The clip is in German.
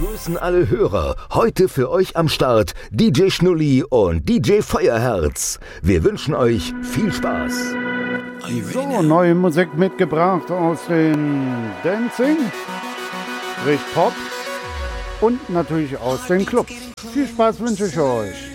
begrüßen alle Hörer. Heute für euch am Start DJ Schnulli und DJ Feuerherz. Wir wünschen euch viel Spaß. So, neue Musik mitgebracht aus den Dancing, sprich Pop und natürlich aus den Clubs. Viel Spaß wünsche ich euch.